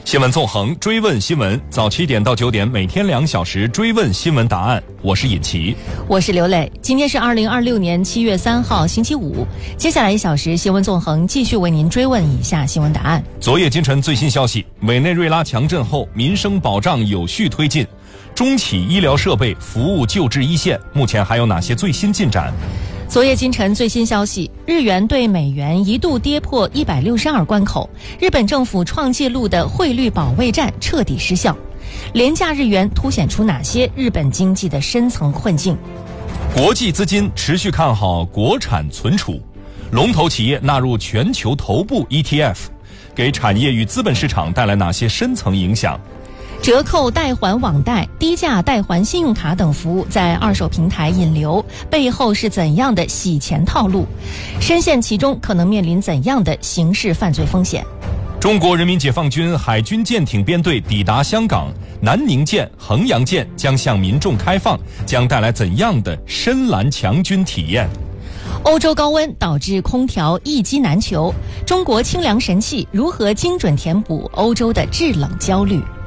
新闻纵横，追问新闻，早7点到9点，每天2小时追问新闻答案。我是尹奇， 我是刘磊。今天是2026年7月3号，星期五。接下来1小时，新闻纵横继续为您追问以下新闻答案。 昨夜今晨最新消息，委内瑞拉强震后，民生保障有序推进，中企医疗设备服务救治一线，目前还有哪些最新进展？ 昨夜今晨最新消息，日元对美元一度跌破162关口，日本政府创纪录的汇率保卫战彻底失效。廉价日元凸显出哪些日本经济的深层困境？ 国际资金持续看好国产存储，龙头企业纳入全球头部 ETF， 给产业与资本市场带来哪些深层影响？ 折扣代还网贷、低价代还信用卡等服务在二手平台引流，背后是怎样的洗钱套路？深陷其中可能面临怎样的刑事犯罪风险？ 中国人民解放军海军舰艇编队抵达香港，南宁舰、衡阳舰将向民众开放，将带来怎样的深蓝强军体验？ 欧洲高温导致空调一机难求，中国清凉神器如何精准填补欧洲的制冷焦虑？